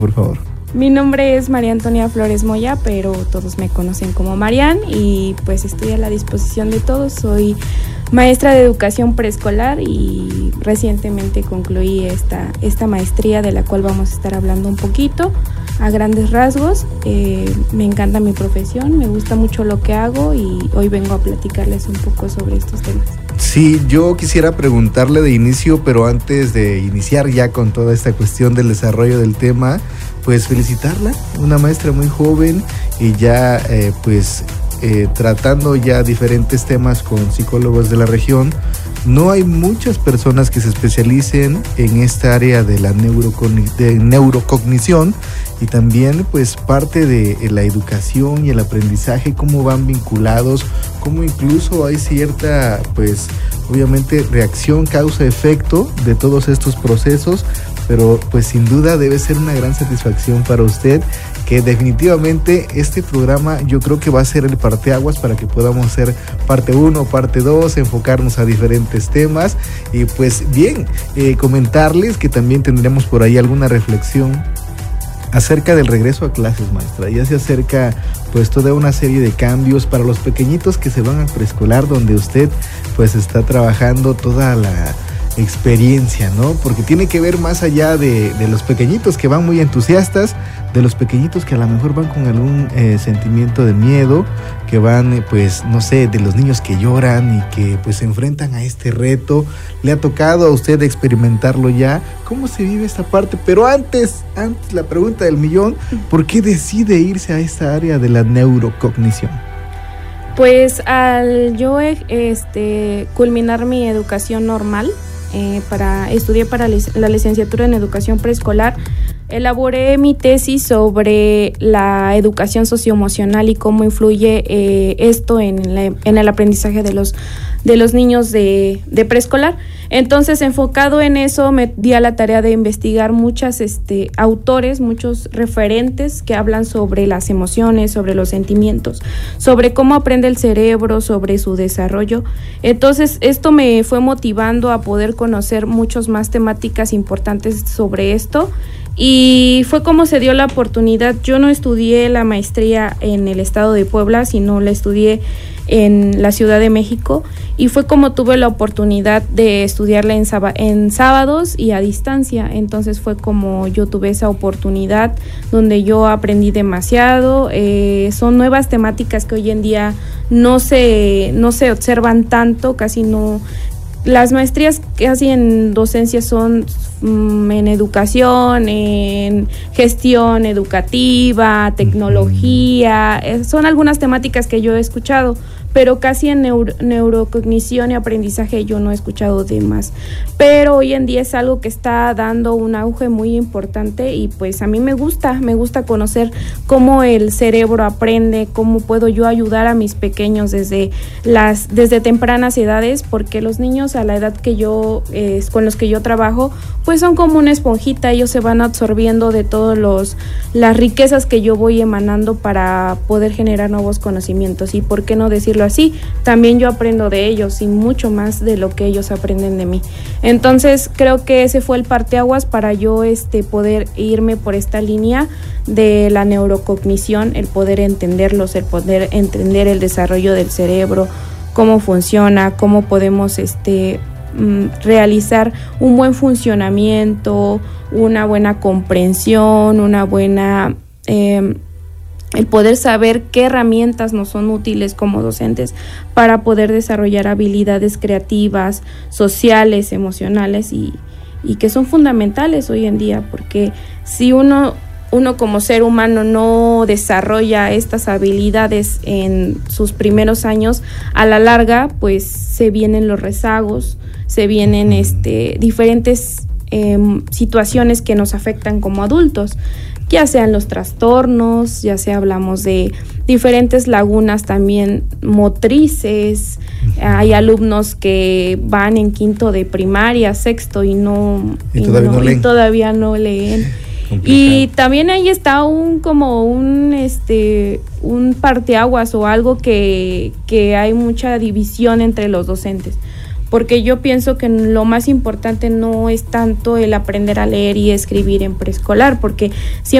por favor. Mi nombre es María Antonia Flores Moya, pero todos me conocen como Marian y pues estoy a la disposición de todos. Soy maestra de educación preescolar y recientemente concluí esta maestría de la cual vamos a estar hablando un poquito a grandes rasgos. Me encanta mi profesión, me gusta mucho lo que hago y hoy vengo a platicarles un poco sobre estos temas. Sí, yo quisiera preguntarle de inicio, pero antes de iniciar ya con toda esta cuestión del desarrollo del tema, pues felicitarla, una maestra muy joven y ya tratando ya diferentes temas con psicólogos de la región. No hay muchas personas que se especialicen en esta área de la neurocognición y también pues parte de la educación y el aprendizaje, cómo van vinculados, cómo incluso hay cierta pues obviamente reacción, causa-efecto de todos estos procesos, pero pues sin duda debe ser una gran satisfacción para usted que definitivamente este programa yo creo que va a ser el parteaguas para que podamos hacer parte 1, parte 2, enfocarnos a diferentes temas y pues bien, comentarles que también tendremos por ahí alguna reflexión acerca del regreso a clases, maestra. Ya se acerca pues toda una serie de cambios para los pequeñitos que se van al preescolar, donde usted pues está trabajando toda la experiencia, ¿no? Porque tiene que ver más allá de los pequeñitos que van muy entusiastas, de los pequeñitos que a lo mejor van con algún sentimiento de miedo, que van pues no sé, de los niños que lloran y que pues se enfrentan a este reto. ¿Le ha tocado a usted experimentarlo ya? ¿Cómo se vive esta parte? Pero antes la pregunta del millón, ¿por qué decide irse a esta área de la neurocognición? Pues al yo culminar mi educación normal, estudié para la licenciatura en educación preescolar, elaboré mi tesis sobre la educación socioemocional y cómo influye esto en el aprendizaje de los niños de preescolar. Entonces, enfocado en eso, me di a la tarea de investigar muchos autores, muchos referentes que hablan sobre las emociones, sobre los sentimientos, sobre cómo aprende el cerebro, sobre su desarrollo. Entonces, esto me fue motivando a poder conocer muchas más temáticas importantes sobre esto. Y fue como se dio la oportunidad. Yo no estudié la maestría en el estado de Puebla, sino la estudié en la Ciudad de México y fue como tuve la oportunidad de estudiarla en sábados y a distancia. Entonces fue como yo tuve esa oportunidad donde yo aprendí demasiado. Son nuevas temáticas que hoy en día no se observan tanto, casi no. Las maestrías casi en docencia son en educación, en gestión educativa, tecnología, son algunas temáticas que yo he escuchado, pero casi en neurocognición y aprendizaje yo no he escuchado de más. Pero hoy en día es algo que está dando un auge muy importante y pues a mí me gusta conocer cómo el cerebro aprende, cómo puedo yo ayudar a mis pequeños desde tempranas edades, porque los niños a la edad que con los que yo trabajo, pues son como una esponjita, ellos se van absorbiendo de todas las riquezas que yo voy emanando para poder generar nuevos conocimientos y por qué no decirlo así, también yo aprendo de ellos y mucho más de lo que ellos aprenden de mí. Entonces creo que ese fue el parteaguas para yo poder irme por esta línea de la neurocognición, el poder entenderlos, el poder entender el desarrollo del cerebro, cómo funciona, cómo podemos realizar un buen funcionamiento, una buena comprensión, una buena el poder saber qué herramientas nos son útiles como docentes para poder desarrollar habilidades creativas, sociales, emocionales y que son fundamentales hoy en día, porque si uno como ser humano no desarrolla estas habilidades en sus primeros años, a la larga pues se vienen los rezagos, se vienen diferentes situaciones que nos afectan como adultos, ya sean los trastornos, ya sea hablamos de diferentes lagunas también motrices. Hay alumnos que van en quinto de primaria, sexto y todavía no leen. Complicado. Y también ahí está un parteaguas o algo que hay mucha división entre los docentes, porque yo pienso que lo más importante no es tanto el aprender a leer y escribir en preescolar, porque siempre